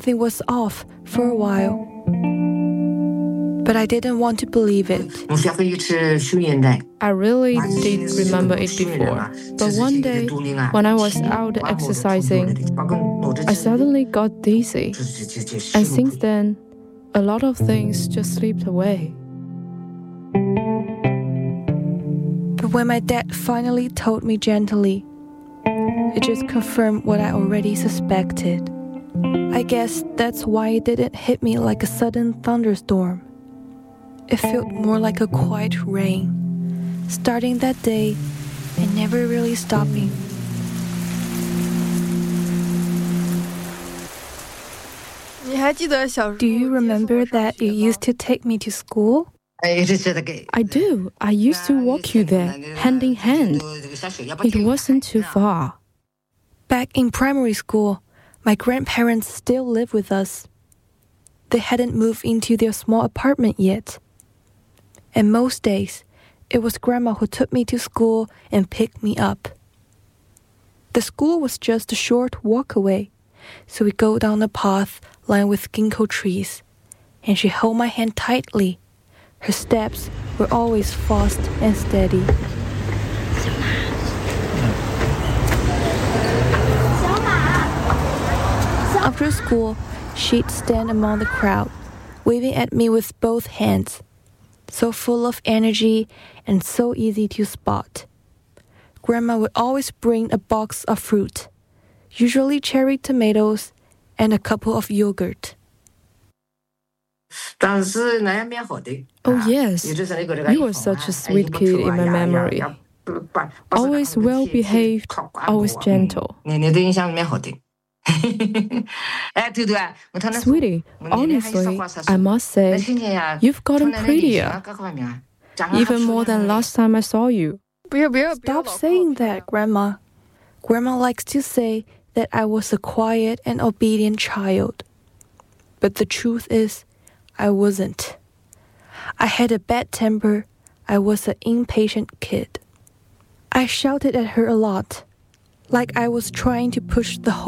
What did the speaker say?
something was off for a while. But I didn't want to believe it. I really did remember it before. But one day, when I was out exercising, I suddenly got dizzy. And since then, a lot of things just slipped away. But when my dad finally told me gently, it just confirmed what I already suspected. I guess that's why it didn't hit me like a sudden thunderstorm. It felt more like a quiet rain, starting that day and never really stopping. Do you remember that you used to take me to school? I do. I used to walk you there, hand in hand. It wasn't too far. Back in primary school, my grandparents still lived with us. They hadn't moved into their small apartment yet. And most days, it was Grandma who took me to school and picked me up. The school was just a short walk away, so we go down the path lined with ginkgo trees, and she held my hand tightly. Her steps were always fast and steady. After school, she'd stand among the crowd, waving at me with both hands. So full of energy and so easy to spot. Grandma would always bring a box of fruit, usually cherry tomatoes and a couple of yogurt. Oh yes, you were such a sweet kid in my memory. Always well-behaved, always gentle. Sweetie, honestly, I must say, you've gotten prettier. Even more than last time I saw you. Stop saying that, Grandma. Grandma likes to say that I was a quiet and obedient child. But the truth is, I wasn't. I had a bad temper. I was an impatient kid. I shouted at her a lot, like I was trying to push the whole